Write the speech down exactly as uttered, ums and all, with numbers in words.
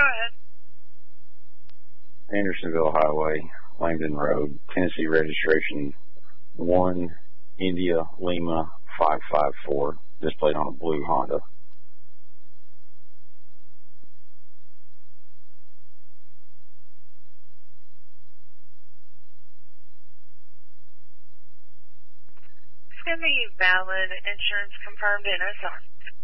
ahead. Andersonville Highway, Langdon Road, Tennessee registration one India Lima five five four, displayed on a blue Honda. It's going to be valid insurance confirmed N S R.